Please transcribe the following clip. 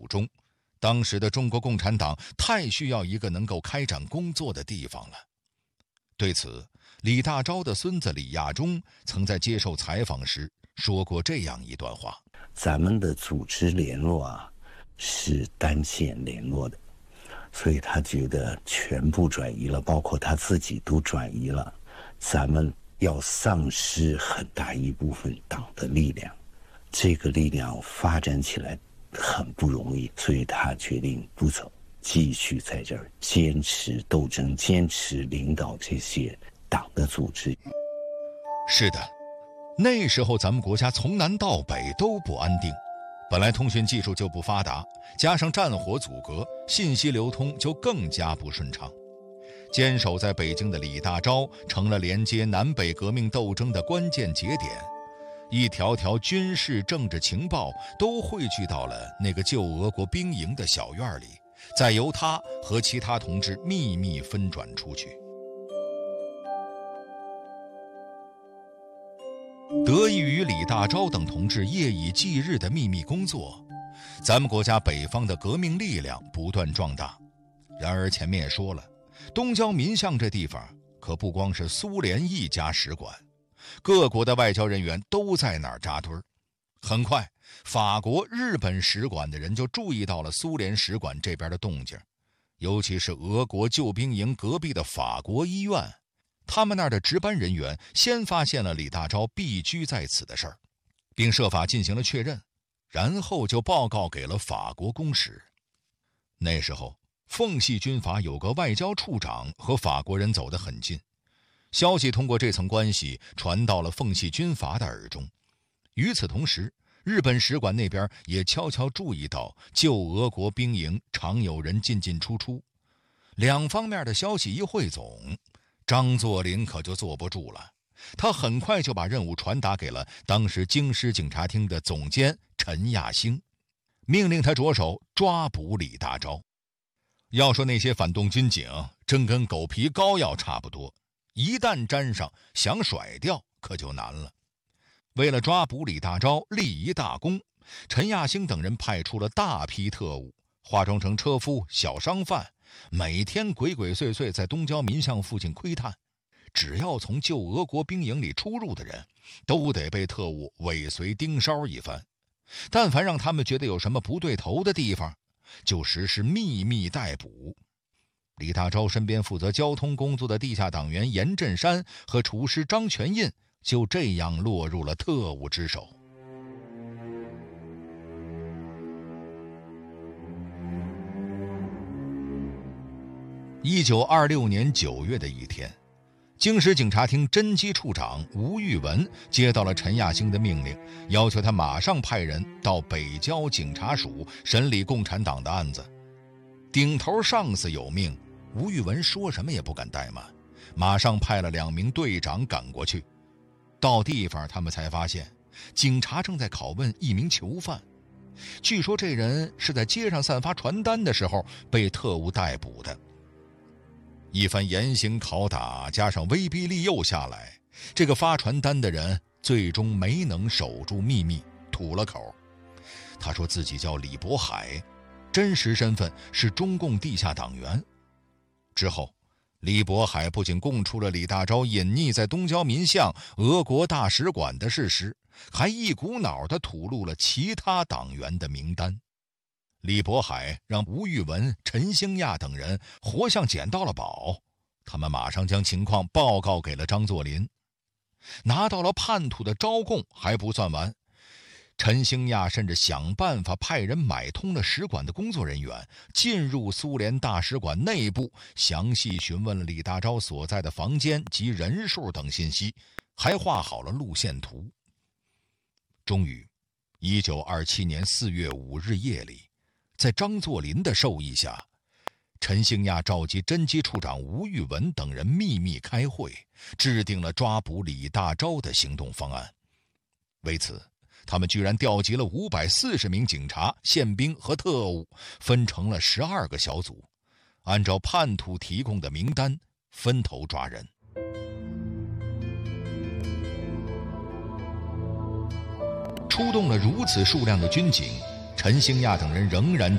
中，当时的中国共产党太需要一个能够开展工作的地方了。对此，李大钊的孙子李亚中曾在接受采访时说过这样一段话： 咱们的组织联络是单线联络的，所以他觉得全部转移了，包括他自己都转移了，咱们要丧失很大一部分党的力量，这个力量发展起来很不容易，所以他决定不走，继续在这儿坚持斗争，坚持领导这些党的组织。 是的，那时候咱们国家从南到北都不安定，本来通讯技术就不发达，加上战火阻隔，信息流通就更加不顺畅。坚守在北京的李大钊成了连接南北革命斗争的关键节点，一条条军事政治情报都汇聚到了那个旧俄国兵营的小院里，再由他和其他同志秘密分转出去。得益于李大钊等同志夜以继日的秘密工作，咱们国家北方的革命力量不断壮大。然而前面也说了，东交民巷这地方可不光是苏联一家使馆，各国的外交人员都在那儿扎堆儿。很快，法国、日本使馆的人就注意到了苏联使馆这边的动静，尤其是俄国旧兵营隔壁的法国医院，他们那儿的值班人员先发现了李大钊避居在此的事儿，并设法进行了确认，然后就报告给了法国公使。那时候，奉系军阀有个外交处长和法国人走得很近，消息通过这层关系传到了奉系军阀的耳中。与此同时，日本使馆那边也悄悄注意到旧俄国兵营常有人进进出出，两方面的消息一汇总，张作霖可就坐不住了。他很快就把任务传达给了当时京师警察厅的总监陈亚兴，命令他着手抓捕李大钊。要说那些反动军警真跟狗皮膏药差不多，一旦沾上，想甩掉可就难了。为了抓捕李大钊立一大功，陈亚兴等人派出了大批特务，化妆成车夫、小商贩，每天鬼鬼祟祟在东交民巷附近窥探。只要从旧俄国兵营里出入的人，都得被特务尾随盯梢一番。但凡让他们觉得有什么不对头的地方，就实施秘密逮捕。李大钊身边负责交通工作的地下党员严振山和厨师张全印就这样落入了特务之手。1926年9月的一天，京师警察厅侦缉处长吴玉文接到了陈亚兴的命令，要求他马上派人到北郊警察署审理共产党的案子。顶头上司有命，吴玉文说什么也不敢怠慢，马上派了2名队长赶过去。到地方，他们才发现警察正在拷问一名囚犯，据说这人是在街上散发传单的时候被特务逮捕的。一番严刑拷打加上威逼利诱下来，这个发传单的人最终没能守住秘密，吐了口。他说自己叫李渤海，真实身份是中共地下党员。之后，李渤海不仅供出了李大钊隐匿在东交民巷俄国大使馆的事实，还一股脑地吐露了其他党员的名单。李渤海让吴玉文、陈兴亚等人活像捡到了宝，他们马上将情况报告给了张作霖。拿到了叛徒的招供还不算完，陈兴亚甚至想办法派人买通了使馆的工作人员，进入苏联大使馆内部，详细询问了李大钊所在的房间及人数等信息，还画好了路线图。终于1927年4月5日夜里，在张作霖的授意下，陈兴亚召集侦缉处长吴玉文等人秘密开会，制定了抓捕李大钊的行动方案。为此，他们居然调集了540名警察、宪兵和特务，分成了12个小组，按照叛徒提供的名单分头抓人。出动了如此数量的军警，陈兴亚等人仍然